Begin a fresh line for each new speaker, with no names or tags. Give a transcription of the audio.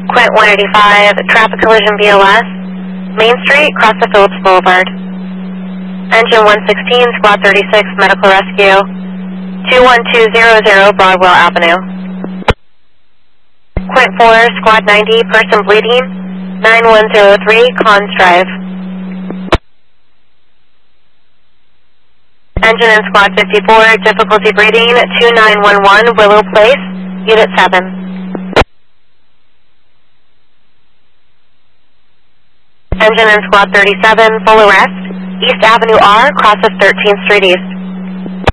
Quint 185, traffic collision BLS, Main Street, cross the Phillips Boulevard. Engine 116, Squad 36, medical rescue, 21200 Broadwell Avenue. Quint 4, Squad 90, person bleeding, 9103, Cons Drive. Engine in Squad 54, difficulty breathing, 2911 Willow Place, Unit 7. Engine in Squad 37, full arrest, East Avenue R, cross of 13th Street East.